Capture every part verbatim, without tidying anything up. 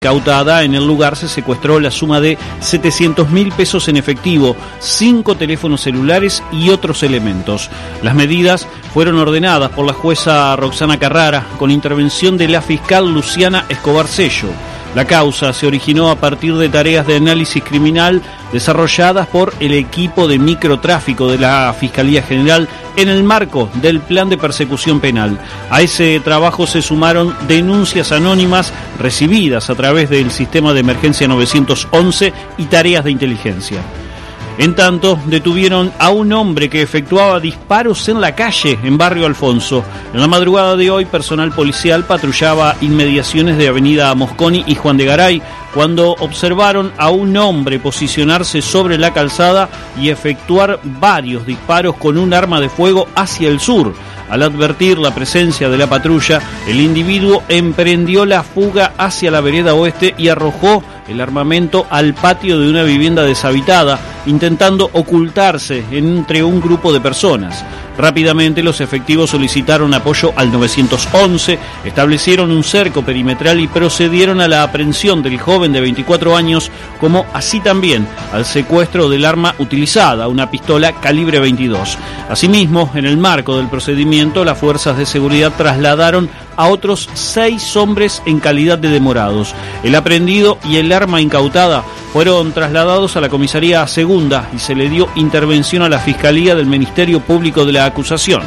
Cautada. En el lugar se secuestró la suma de setecientos mil pesos en efectivo, cinco teléfonos celulares y otros elementos. Las medidas fueron ordenadas por la jueza Roxana Carrara con intervención de la fiscal Luciana Escobar Sello. La causa se originó a partir de tareas de análisis criminal desarrolladas por el equipo de microtráfico de la Fiscalía General en el marco del Plan de Persecución Penal. A ese trabajo se sumaron denuncias anónimas recibidas a través del sistema de emergencia novecientos once y tareas de inteligencia. En tanto, detuvieron a un hombre que efectuaba disparos en la calle en Barrio Alfonso. En la madrugada de hoy, personal policial patrullaba inmediaciones de Avenida Mosconi y Juan de Garay cuando observaron a un hombre posicionarse sobre la calzada y efectuar varios disparos con un arma de fuego hacia el sur. Al advertir la presencia de la patrulla, el individuo emprendió la fuga hacia la vereda oeste y arrojó el armamento al patio de una vivienda deshabitada, intentando ocultarse entre un grupo de personas. Rápidamente los efectivos solicitaron apoyo al nueve once, establecieron un cerco perimetral y procedieron a la aprehensión del joven de veinticuatro años, como así también al secuestro del arma utilizada, una pistola calibre veintidós. Asimismo, en el marco del procedimiento, las fuerzas de seguridad trasladaron a otros seis hombres en calidad de demorados. El aprehendido y el arma incautada fueron trasladados a la comisaría segunda y se le dio intervención a la Fiscalía del Ministerio Público de la Acusación.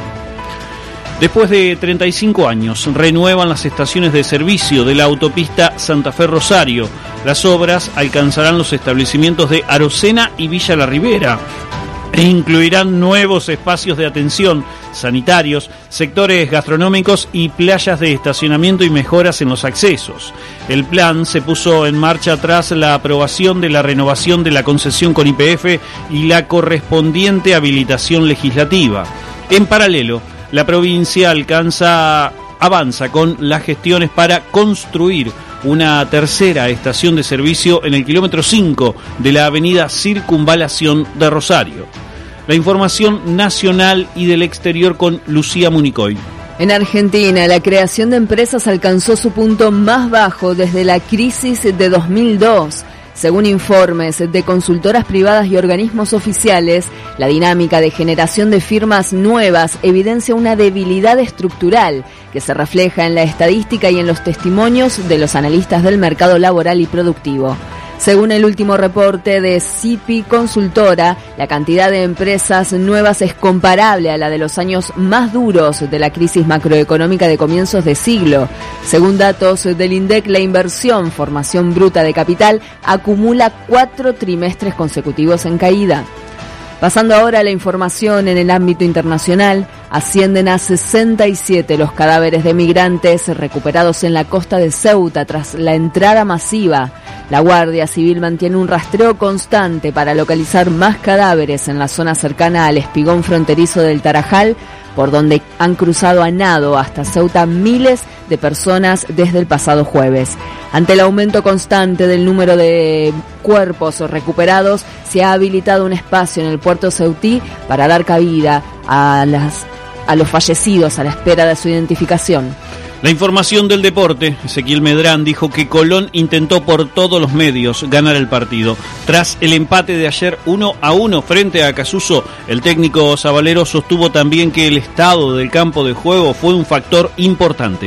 Después de treinta y cinco años, renuevan las estaciones de servicio de la autopista Santa Fe-Rosario. Las obras alcanzarán los establecimientos de Arocena y Villa La Ribera e incluirán nuevos espacios de atención sanitarios, sectores gastronómicos y playas de estacionamiento y mejoras en los accesos. El plan se puso en marcha tras la aprobación de la renovación de la concesión con Y P F y la correspondiente habilitación legislativa. En paralelo, la provincia alcanza, avanza con las gestiones para construir una tercera estación de servicio en el kilómetro cinco de la avenida Circunvalación de Rosario. La información nacional y del exterior con Lucía Municoy. En Argentina, la creación de empresas alcanzó su punto más bajo desde la crisis de dos mil dos. Según informes de consultoras privadas y organismos oficiales, la dinámica de generación de firmas nuevas evidencia una debilidad estructural que se refleja en la estadística y en los testimonios de los analistas del mercado laboral y productivo. Según el último reporte de C I P I Consultora, la cantidad de empresas nuevas es comparable a la de los años más duros de la crisis macroeconómica de comienzos de siglo. Según datos del INDEC, la inversión, formación bruta de capital, acumula cuatro trimestres consecutivos en caída. Pasando ahora a la información en el ámbito internacional, ascienden a sesenta y siete los cadáveres de migrantes recuperados en la costa de Ceuta tras la entrada masiva. La Guardia Civil mantiene un rastreo constante para localizar más cadáveres en la zona cercana al espigón fronterizo del Tarajal, por donde han cruzado a nado hasta Ceuta miles de personas desde el pasado jueves. Ante el aumento constante del número de cuerpos recuperados, se ha habilitado un espacio en el puerto ceutí para dar cabida a, las, a los fallecidos a la espera de su identificación. La información del deporte. Ezequiel Medrán dijo que Colón intentó por todos los medios ganar el partido. Tras el empate de ayer uno a uno frente a Acasuso, el técnico Zabalero sostuvo también que el estado del campo de juego fue un factor importante.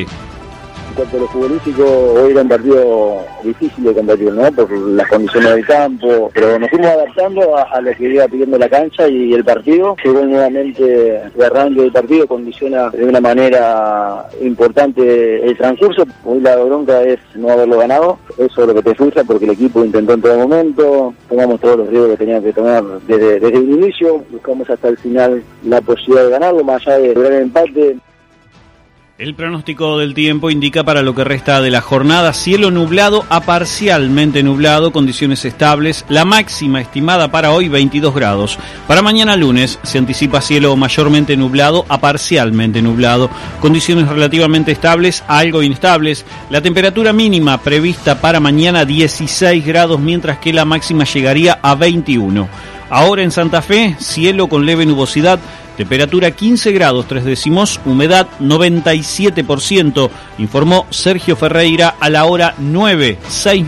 En cuanto a lo futbolístico, hoy era un partido difícil de combatir, ¿no? Por las condiciones del campo, pero nos fuimos adaptando a, a lo que iba pidiendo la cancha y el partido. Llegó nuevamente el arranque del partido, condiciona de una manera importante el transcurso. Hoy la bronca es no haberlo ganado, eso es lo que te frustra porque el equipo intentó en todo momento, tomamos todos los riesgos que teníamos que tomar desde, desde el inicio, buscamos hasta el final la posibilidad de ganarlo, más allá de lograr el empate. El pronóstico del tiempo indica para lo que resta de la jornada cielo nublado a parcialmente nublado, condiciones estables, la máxima estimada para hoy veintidós grados. Para mañana lunes se anticipa cielo mayormente nublado a parcialmente nublado, condiciones relativamente estables a algo inestables, la temperatura mínima prevista para mañana dieciséis grados, mientras que la máxima llegaría a veintiuno. Ahora en Santa Fe, cielo con leve nubosidad, Temperatura quince grados tres décimos, humedad noventa y siete por ciento, informó Sergio Ferreira a la hora nueve, seis